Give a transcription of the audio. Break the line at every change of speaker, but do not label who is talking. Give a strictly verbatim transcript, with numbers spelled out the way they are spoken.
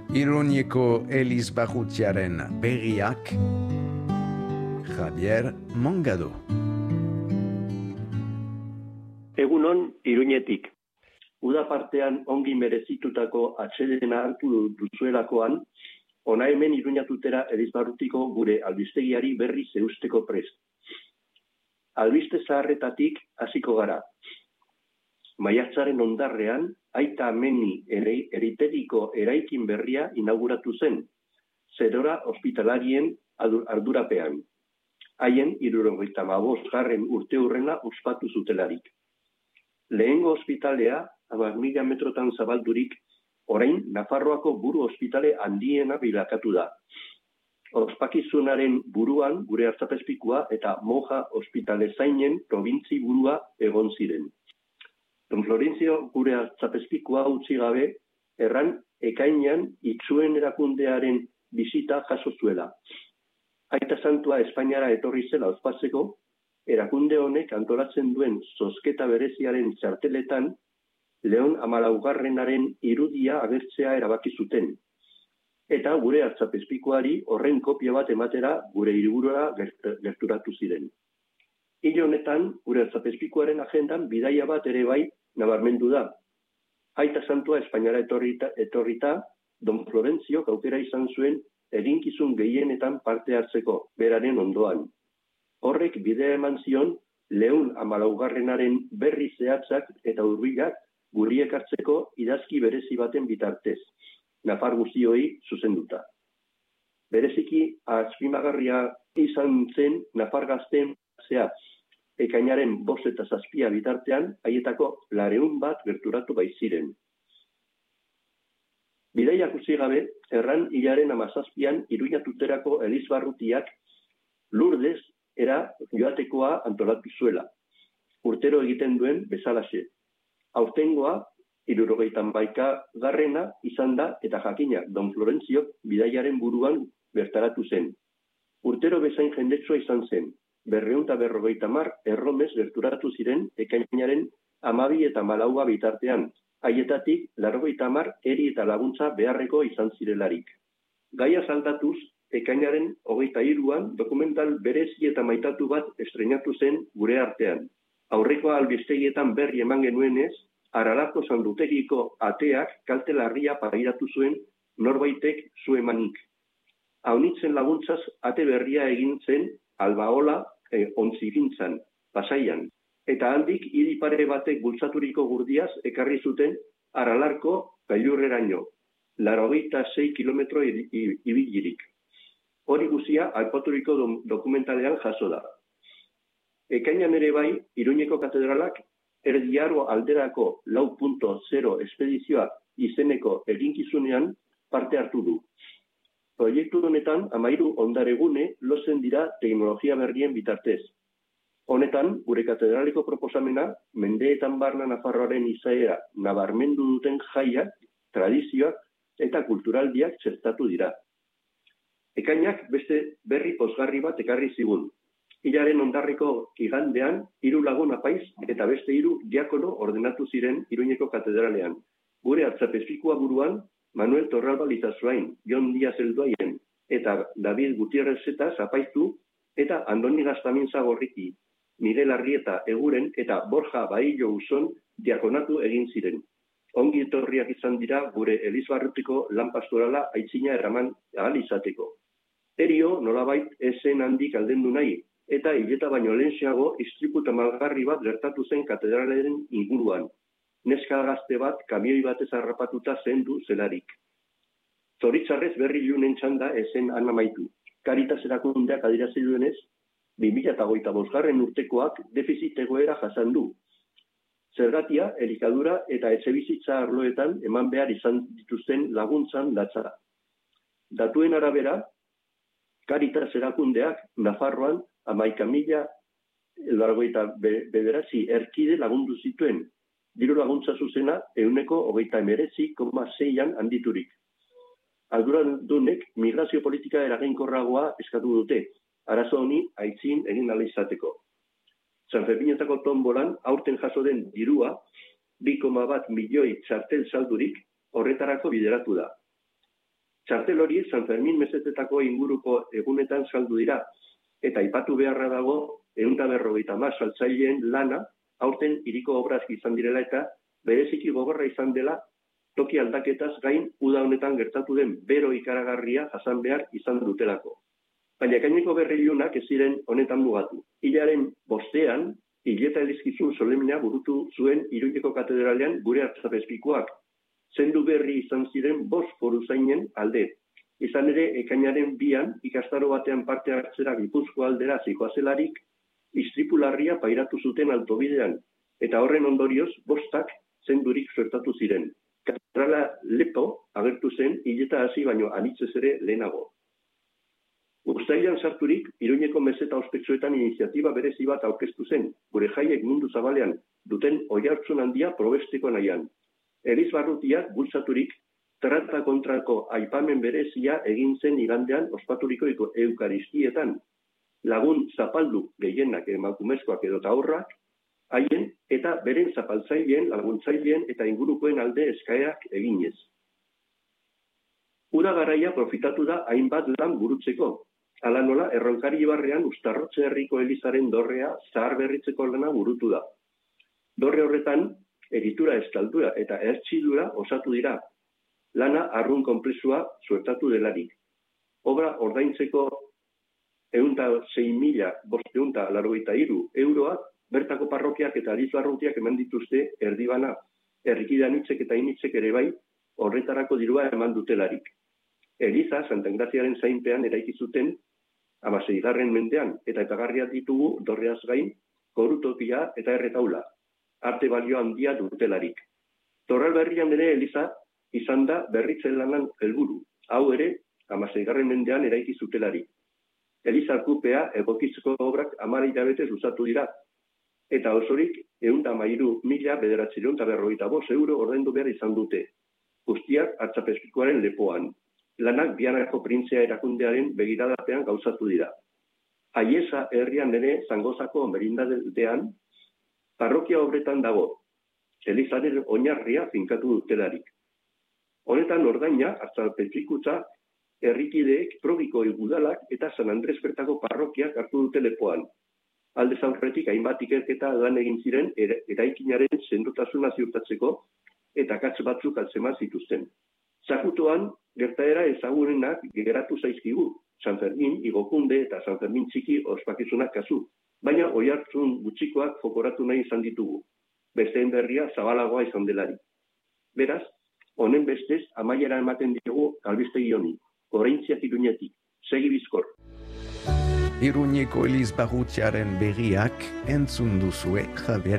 Iruñeko Elizbarrutiaren berriak, Javier Mongado.
Egunon Iruñetik. Uda partean ongi merezitutako atsedena hartu duzuelakoan, ona hemen Iruñatutera Elizbarrutiko gure albistegiari berri zeusteko prest. Albiste zaharretatik hasiko gara. Maiatzaren ondarrean, Aita Meni ere, eriteriko eraikin berria inauguratu zen, zerora ospitalarien ardurapean. Haien hirurogeita hamabost garren urteurrena ospatu zutelarik. Lehengo ospitalea, hamar mila metrotan zabaldurik, orain Nafarroako buru ospitale handiena bilakatu da. Ospakizunaren buruan gure artzapezpikua eta Moja ospitale zainen probintzi burua egon ziren. Don Florencio gure artzapezpikua utzi gabe, erran ekainean itzuen erakundearen bisita jaso zuela. Aita Santua Espainiara etorri zela ospatzeko, erakunde honek antolatzen duen zozketa bereziaren txarteletan, Leon Hamalaugarrenaren irudia agertzea erabaki zuten. Eta gure artzapezpikuari horren kopia bat ematera gure hiriburura gerturatu ziren. Hil honetan, gure artzapezpikuaren agendan bidaia bat ere bai nabarmendu da. Aita Santua Espainiara etorrita, etorrita Don Florencio aukera izan zuen eginkizun gehienetan parte hartzeko, beraren ondoan. Horrek bidea eman zion Leun Hamalaugarrenaren berri zehatzak eta hurbilak guri ekartzeko idazki berezi baten bitartez, Nafar guztioi zuzenduta. Bereziki azpimagarria izan zen Nafar gazteen zehatz, ekainaren bost eta zazpia bitartean, haietako lareun bat gerturatu baiziren. Bidaiak utzi gabe, erran hilaren hamazazpian Iruñatuterako Elizbarrutiak Lurdez era joatekoa antolatu zuela. Urtero egiten duen bezalaxe. Aurtengoa, hirurogeita hamaika garrena izan da eta jakina Don Florencio bidaiaren buruan bertaratu zen. Urtero bezain jendetsua izan zen. Berreun eta berrogeita hamar erromez gerturatu ziren ekainaren hamabi eta hamalau bitartean, haietatik laurogeita hamar eri eta laguntza beharreko izan zirelarik. Gaia aldatuz, ekainaren hogeita hiruan dokumental berezi eta maitatu bat estreinatu zen gure artean. Aurreko albistegietan berri eman genuenez, Aralarko sandutegiko ateak kalte larria pairatu zuen norbaitek zu emanik. Haunitzen laguntzaz ate berria egin zen Albaola eh, ontzigintzan, Pasaian. Eta handik hiri pare batek bultzaturiko gurdiaz ekarri zuten Aralarko gailurreraino, laurogeita sei kilometro ibilirik. Hori guzia aipaturiko dokumentalean jaso da. Ekainan ere bai, Iruñeko katedralak Erdiaro alderako lau puntu zero espedizioa izeneko eginkizunean parte hartu du. Proiektu honetan hamairu ondaregune lotzen dira teknologia berrien bitartez. Honetan, gure katedraliko proposamena, mendeetan barna Nafarroaren izaera nabarmendu duten jaiak, tradizioak eta kulturaldiak txertatu dira. Ekainak beste berri pozgarri bat ekarri zigun. Hilaren ondarriko igandean, hiru lagun apaiz eta beste hiru diakono ordenatu ziren Iruñeko katedralean. Gure artzapezpikua buruan, Manuel Torralba Lizazuain, Jon Diaz Elduaien eta David Gutierrez eta apaiztu eta Andoni Gaztaminza Gorriki, Miguel Arrieta Eguren eta Borja Baillo Uson diakonatu egin ziren. Ongi etorriak izan dira gure Elizbarrutiko lan pastorala aitzina eraman ahal izateko. Erio nolabait esen handik aldendu nahi, eta hileta baino lehenxeago istripu tamalgarri bat gertatu zen katedralaren inguruan. Neska gazte bat kamioi batez harrapatuta zendu zelarik. Zoritzarrez berri ilunen txanda esen anamaitu. Caritas erakundeak adierazi duenez, bi mila hogeita bost garren urtekoak defizit egoera jasan du. Zergatia, elikadura eta etxebizitza arloetan eman behar izan dituzten laguntzan datzara. Datuen arabera, Caritas erakundeak Nafarroan hamaika mila laurogeita bederatzi erkide lagundu zituen, diru laguntza zuzena ehuneko hogeita hemeretzi koma seian handiturik. Arduradunek migrazio politika eraginkorragoa eskatu dute, arazo honi aitzin egin ahal izateko. Sanferminetako tombolan aurten jaso den dirua bi koma bat milioi txartel saldurik horretarako bideratu da. Txartel hori San Fermin mesetetako inguruko egunetan saldu dira, eta aipatu beharra dago ehun eta berrogeita hamar saltzaileen lana aurten hiriko obrazki izan direla eta bereziki gogorra izan dela toki aldaketaz gain uda honetan gertatu den bero ikaragarria jasan behar izan dutelako. Baina ekaineko berri ilunak ez ziren honetan mugatu. Hilaren bostean, hileta elizkizun solemnea burutu zuen Iruñeko katedralean gure artzapezpikuak. Zendu berri izan ziren bost foruzainen alde. Izan ere, ekainaren bian, ikastaro batean parte hartzera Gipuzkoa aldera zihoazelarik, istripularria pairatu zuten altobidean, eta horren ondorioz, bostak zendurik suertatu ziren. Katedrala lepo agertu zen, hileta hasi baino anitzez ere lehenago. Uztailean sarturik, Iruñeko meseta ospetsuetan iniziatiba berezi bat aurkeztu zen, gure jaiek mundu zabalean duten oihartzun handia probesteko nahian. Elizbarrutiak bultzaturik, trata kontrako aipamen berezia egin zen igandean ospaturiko eukaristietan. Lagun zapaldu gehienak emakumezkoak edo taurrak, haien eta beren zapaltzaileen, laguntzaileen eta ingurukoen alde eskaerak eginez. Uda garaia profitatu da hainbat lan burutzeko. Hala nola, Erronkari Ibarrean Uztarrotze herriko elizaren dorrea zahar berritzeko lana burutu da. Dorre horretan, egitura estaldura eta ertxidura osatu dira. Lana arrun konplexua suertatu delarik. Obra ordaintzeko ehun eta sei mila bostehun eta laurogeita hiru euroak bertako parrokiak eta Elizbarrutiak eman dituzte erdibana. Herrikide anitzek eta initzek ere bai horretarako dirua eman dutelarik. Eliza Santa Engraziaren zainpean eraiki zuten hamaseigarren mendean eta etagarriak ditugu dorreaz gain korutokia eta erretaula. Arte balio handia dutelarik. Torral berrian ere Eliza izan da berritzen lanan helburu. Hau ere, hamaseigarren mendean eraiki zutelarik. Eliza kupea egokitzeko obrak hamar hilabete luzatu dira. Eta osorik ehun eta hamairu mila bederatziehun eta berrogeita bost euro ordaindu behar izan dute. Guztiak artzapezpikuaren lepoan. Lanak Bianako printzea erakundearen begiradapean gauzatu dira. Aiesa herrian ere Zangozako merindadean parrokia obretan dago. Elizaren oinarria finkatu dutelarik. Honetan ordaina, artzapezpikutza, herrikideek, Probiko udalak eta San Andres bertako parrokiak hartu dute lepoan. Aldez aurretik hainbat ikerketa lan egin ziren eraikinaren sendotasuna ziurtatzeko eta akats batzuk atzeman zituzten. Zakutuan, gertaera ezagunenak geratu zaizkigu, San Fermin, Igokunde eta San Fermin txiki ospakizunak kasu, baina oihartzun gutxikoak jokoratu nahi izan ditugu. Besteen berria zabalagoa izan delari. Beraz, honen bestez amaiera ematen diogu albistegi honi. Goreintziak Iruñetik, segi bizkor.
Iruñeko Elizbarrutiaren berriak entzun duzue Javier